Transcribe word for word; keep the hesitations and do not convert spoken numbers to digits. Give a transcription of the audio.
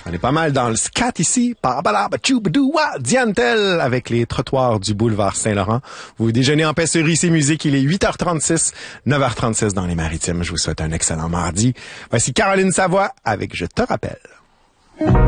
On est pas mal dans le scat ici. Diane Tell avec les trottoirs du boulevard Saint-Laurent. Vous déjeunez en paix sur I C Musique. Il est huit heures trente-six, neuf heures trente-six dans les Maritimes. Je vous souhaite un excellent mardi. Voici Caroline Savoie avec Je te rappelle.